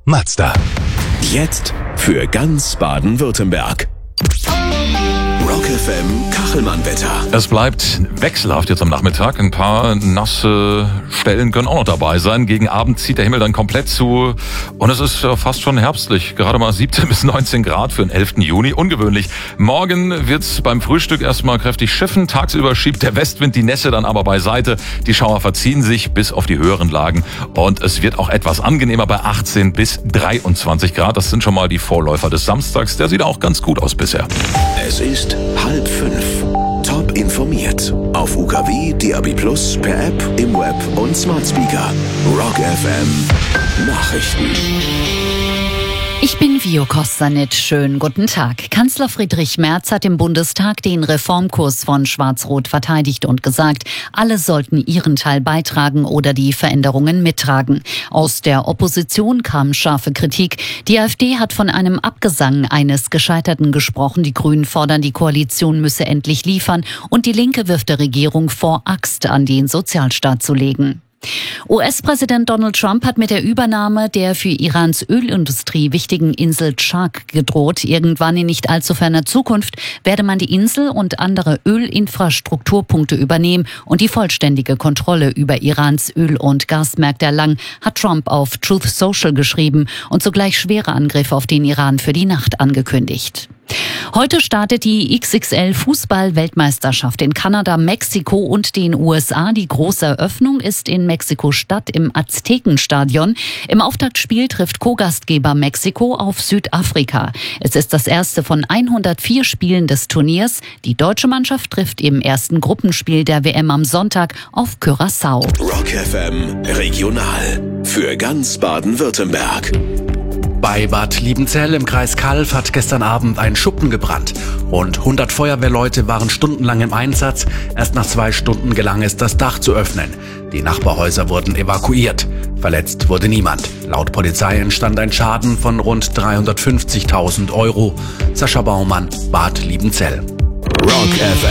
Mazda. Jetzt für ganz Baden-Württemberg. Rock FM Kachelmann-Wetter. Es bleibt wechselhaft jetzt am Nachmittag. Ein paar nasse Stellen können auch noch dabei sein. Gegen Abend zieht der Himmel dann komplett zu. Und es ist fast schon herbstlich. Gerade mal 17 bis 19 Grad für den 11. Juni. Ungewöhnlich. Morgen wird's beim Frühstück erstmal kräftig schiffen. Tagsüber schiebt der Westwind die Nässe dann aber beiseite. Die Schauer verziehen sich bis auf die höheren Lagen. Und es wird auch etwas angenehmer bei 18 bis 23 Grad. Das sind schon mal die Vorläufer des Samstags. Der sieht auch ganz gut aus bisher. Es ist 4:30. Top informiert. Auf UKW, DAB+, per App, im Web und Smart Speaker. Rock FM Nachrichten. Ich bin Vio Kostanit. Schönen guten Tag. Kanzler Friedrich Merz hat im Bundestag den Reformkurs von Schwarz-Rot verteidigt und gesagt, alle sollten ihren Teil beitragen oder die Veränderungen mittragen. Aus der Opposition kam scharfe Kritik. Die AfD hat von einem Abgesang eines Gescheiterten gesprochen. Die Grünen fordern, die Koalition müsse endlich liefern. Und die Linke wirft der Regierung vor, Axt an den Sozialstaat zu legen. US-Präsident Donald Trump hat mit der Übernahme der für Irans Ölindustrie wichtigen Insel Chark gedroht. Irgendwann in nicht allzu ferner Zukunft werde man die Insel und andere Ölinfrastrukturpunkte übernehmen und die vollständige Kontrolle über Irans Öl- und Gasmärkte erlangen, hat Trump auf Truth Social geschrieben und zugleich schwere Angriffe auf den Iran für die Nacht angekündigt. Heute startet die XXL-Fußball-Weltmeisterschaft in Kanada, Mexiko und den USA. Die große Eröffnung ist in Mexiko-Stadt im Aztekenstadion. Im Auftaktspiel trifft Co-Gastgeber Mexiko auf Südafrika. Es ist das erste von 104 Spielen des Turniers. Die deutsche Mannschaft trifft im ersten Gruppenspiel der WM am Sonntag auf Curaçao. Rock FM Regional. Für ganz Baden-Württemberg. Bei Bad Liebenzell im Kreis Calw hat gestern Abend ein Schuppen gebrannt. Rund 100 Feuerwehrleute waren stundenlang im Einsatz. Erst nach 2 Stunden gelang es, das Dach zu öffnen. Die Nachbarhäuser wurden evakuiert. Verletzt wurde niemand. Laut Polizei entstand ein Schaden von rund 350.000 €. Sascha Baumann, Bad Liebenzell. Rock FM.